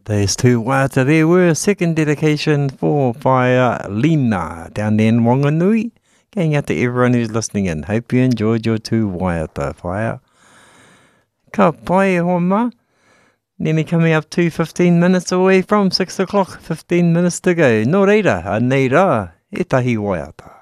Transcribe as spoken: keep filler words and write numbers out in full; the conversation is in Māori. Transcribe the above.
There's two waiata there were. Second dedication for Whaia Lina down there in Wanganui. Going out to everyone who's listening in. Hope you enjoyed your two waiata, Whaia. Ka pai ho ma. Nearly coming up to fifteen minutes away from six o'clock. fifteen minutes to go. Nō reira, a nei rā, e tahi waiata.